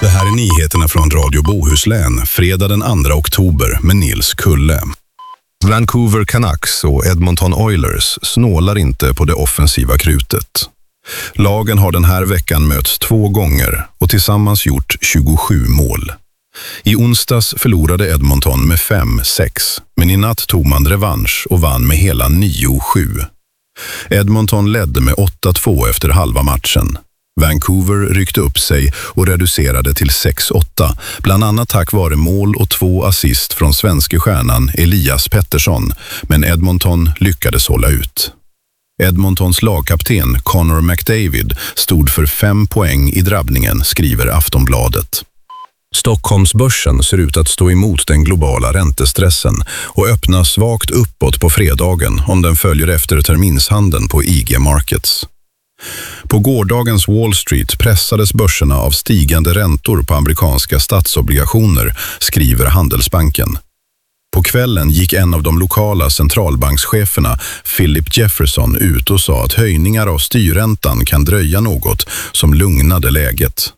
Det här är nyheterna från Radio Bohuslän, fredag den 2 oktober med Nils Kulle. Vancouver Canucks och Edmonton Oilers snålar inte på det offensiva krutet. Lagen har den här veckan mötts 2 gånger och tillsammans gjort 27 mål. I onsdags förlorade Edmonton med 5-6, men i natt tog man revansch och vann med hela 9-7. Edmonton ledde med 8-2 efter halva matchen. Vancouver ryckte upp sig och reducerade till 6-8, bland annat tack vare mål och 2 assist från svenske stjärnan Elias Pettersson, men Edmonton lyckades hålla ut. Edmontons lagkapten Connor McDavid stod för 5 poäng i drabbningen, skriver Aftonbladet. Stockholmsbörsen ser ut att stå emot den globala räntestressen och öppna svagt uppåt på fredagen om den följer efter terminshandeln på IG Markets. På gårdagens Wall Street pressades börserna av stigande räntor på amerikanska statsobligationer, skriver Handelsbanken. På kvällen gick en av de lokala centralbankscheferna, Philip Jefferson, ut och sa att höjningar av styrräntan kan dröja något, som lugnade läget.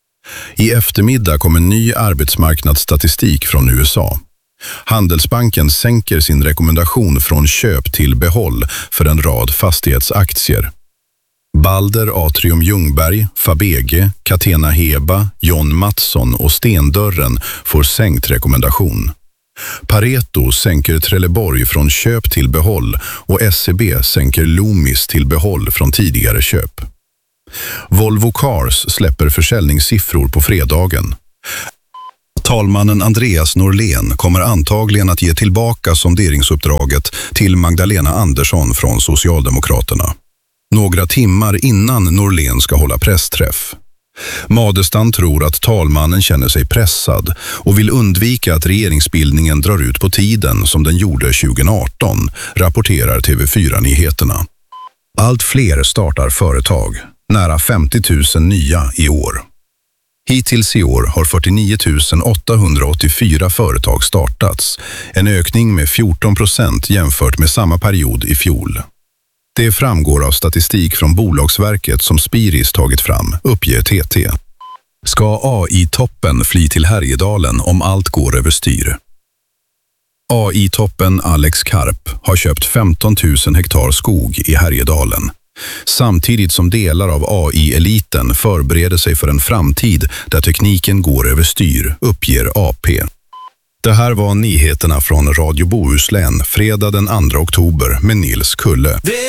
I eftermiddag kommer ny arbetsmarknadsstatistik från USA. Handelsbanken sänker sin rekommendation från köp till behåll för en rad fastighetsaktier. Balder, Atrium Ljungberg, Fabege, Catena Heba, John Mattsson och Stendörren får sänkt rekommendation. Pareto sänker Trelleborg från köp till behåll och SEB sänker Loomis till behåll från tidigare köp. Volvo Cars släpper försäljningssiffror på fredagen. Talmannen Andreas Norlén kommer antagligen att ge tillbaka sonderingsuppdraget till Magdalena Andersson från Socialdemokraterna. Några timmar innan Norlén ska hålla pressträff. Madestam tror att talmannen känner sig pressad och vill undvika att regeringsbildningen drar ut på tiden som den gjorde 2018, rapporterar TV4-nyheterna. Allt fler startar företag, nära 50 000 nya i år. Hittills i år har 49 884 företag startats, en ökning med 14% jämfört med samma period i fjol. Det framgår av statistik från Bolagsverket som Spiris tagit fram, uppger TT. Ska AI-toppen fly till Härjedalen om allt går överstyr? AI-toppen Alex Karp har köpt 15 000 hektar skog i Härjedalen, samtidigt som delar av AI-eliten förbereder sig för en framtid där tekniken går överstyr, uppger AP. Det här var nyheterna från Radio Bohuslän, fredag den 2 oktober med Nils Kulle.